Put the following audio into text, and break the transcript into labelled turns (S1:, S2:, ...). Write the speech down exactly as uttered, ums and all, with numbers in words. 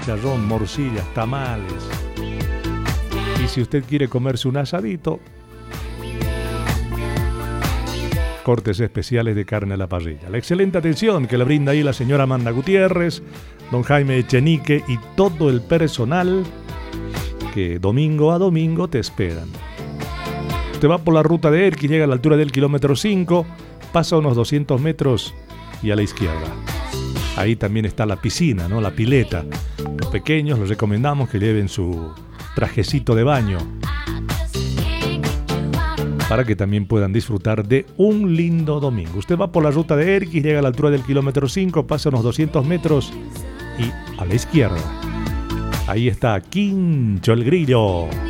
S1: chicharrón, morcillas, tamales. Y si usted quiere comerse un asadito, cortes especiales de carne a la parrilla. La excelente atención que le brinda ahí la señora Amanda Gutiérrez, don Jaime Echenique y todo el personal que domingo a domingo te esperan. Usted va por la ruta de Erquy, llega a la altura del kilómetro cinco, pasa unos doscientos metros y a la izquierda. Ahí también está la piscina, ¿no? La pileta. Los pequeños les recomendamos que lleven su trajecito de baño para que también puedan disfrutar de un lindo domingo. Usted va por la ruta de Erquy, llega a la altura del kilómetro cinco, pasa unos doscientos metros y a la izquierda. Ahí está Quincho el Grillo.